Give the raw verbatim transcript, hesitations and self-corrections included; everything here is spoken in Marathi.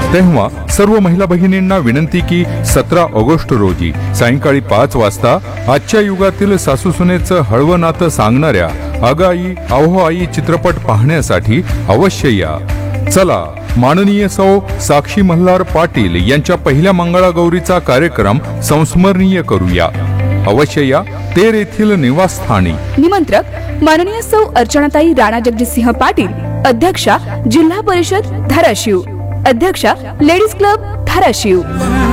तेव्हा सर्व महिला भगिनींना विनंती की सतरा ऑगस्ट रोजी सायंकाळी पाच वाजता आजच्या युगातील सासूसुनेचं हळवं नातं सांगणाऱ्या अगाई अहो आई चित्रपट पाहण्यासाठी अवश्य या. चला, माननीय सौ साक्षी मल्हार पाटील यांच्या पहिल्या मंगळागौरीचा कार्यक्रम संस्मरणीय करूया. अवश्य या. तेर येथील निवासस्थानी. निमंत्रक माननीय सौ अर्चनाताई राणा जगजितसिंह पाटील, अध्यक्षा जिल्हा परिषद धाराशिव, अध्यक्षा लेडीज क्लब धाराशिव.